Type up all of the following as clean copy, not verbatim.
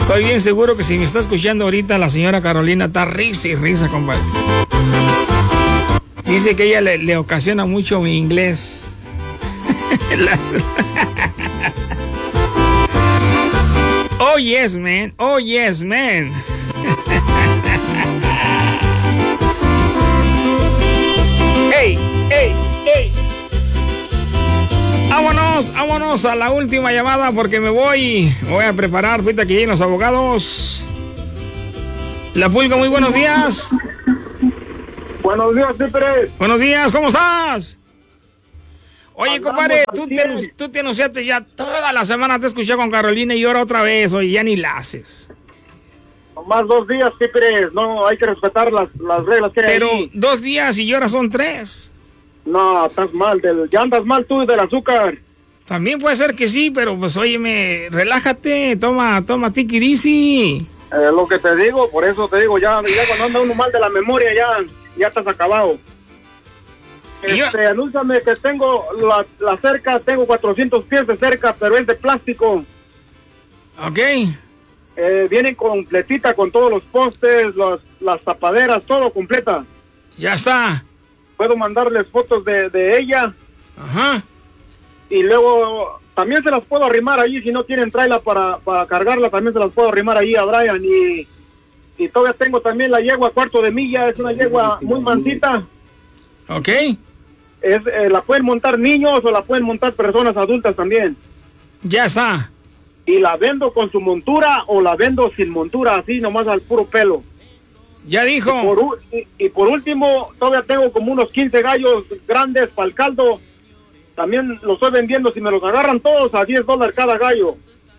Estoy bien seguro que si me está escuchando ahorita la señora Carolina está risa y risa, compadre. Dice que ella le ocasiona mucho mi inglés. Oh yes, man. Oh yes, man. Hey, hey, hey. Vámonos a la última llamada porque me voy a preparar ahorita que lleguen los abogados. La Pulga, muy buenos días. Buenos días, Pérez. Buenos días, ¿cómo estás? Oye, compadre, tú te anunciaste ya toda la semana, te escuché con Carolina y ahora otra vez, oye, ya ni la haces. Más 2 días, Pérez. No, hay que respetar las reglas que hay. Pero ahí. 2 días y ahora son 3. No, estás mal, ya andas mal tú del azúcar. También puede ser que sí, pero pues óyeme, relájate, toma tiki disi. Lo que te digo, por eso te digo, ya cuando anda uno mal de la memoria, ya estás acabado. Anúnciame que tengo la cerca, tengo 400 pies de cerca, pero es de plástico. Ok. Viene completita con todos los postes, las tapaderas, todo completa. Ya está. Puedo mandarles fotos de ella. Ajá. Y luego también se las puedo arrimar ahí, si no tienen tráiler para cargarla, también se las puedo arrimar ahí a Brian. Y todavía tengo también la yegua 1/4 de milla, es una yegua muy mansita. Ok. La pueden montar niños o la pueden montar personas adultas también. Ya está. Y la vendo con su montura o la vendo sin montura, así nomás al puro pelo. Ya dijo. Y por último, todavía tengo como unos 15 gallos grandes para el caldo. También los estoy vendiendo, si me los agarran todos, a $10 cada gallo.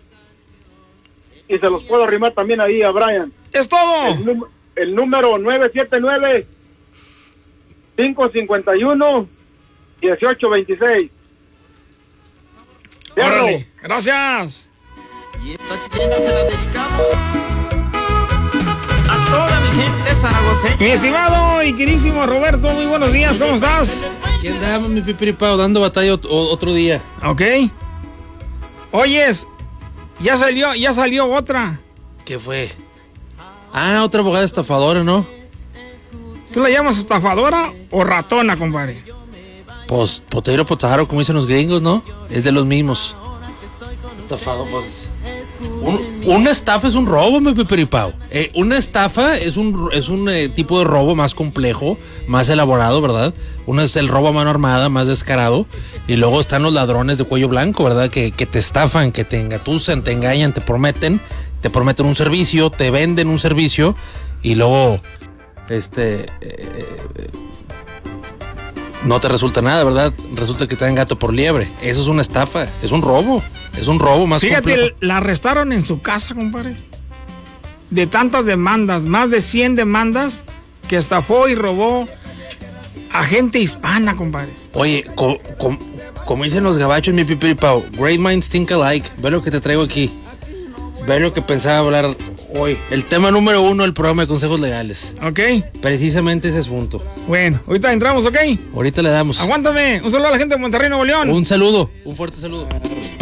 Y se los puedo arrimar también ahí a Brian. ¡Es todo! El número 979-551-1826. Órale, gracias. Y esta chilena se la dedicamos a toda mi gente zaragoceña. Mi estimado y queridísimo Roberto, muy buenos días, ¿cómo estás? Aquí andamos, mi pipiripao, dando batalla otro día. Ok. Oyes, ya salió otra. ¿Qué fue? Ah, otra abogada estafadora, ¿no? ¿Tú la llamas estafadora o ratona, compadre? Pues, potero, potaharo, como dicen los gringos, ¿no? Es de los mismos. Estafado, pues... Una estafa es un robo, mi pipiripao. Una estafa es un tipo de robo más complejo, más elaborado, ¿verdad? Uno es el robo a mano armada, más descarado. Y luego están los ladrones de cuello blanco, ¿verdad? Que te estafan, que te engatusan, te engañan, te prometen un servicio, te venden un servicio y luego no te resulta nada, ¿verdad? Resulta que te dan gato por liebre. Eso es una estafa, es un robo más complejo. Fíjate, la arrestaron en su casa, compadre. De tantas demandas, más de 100 demandas que estafó y robó a gente hispana, compadre. Oye, como dicen los gabachos, mi pipiripao, great minds think alike. Ve lo que te traigo aquí. Ve lo que pensaba hablar hoy. El tema número 1 del programa de consejos legales. Ok. Precisamente ese asunto. Bueno, ahorita entramos, ¿ok? Ahorita le damos. Aguántame. Un saludo a la gente de Monterrey, Nuevo León. Un saludo, un fuerte saludo.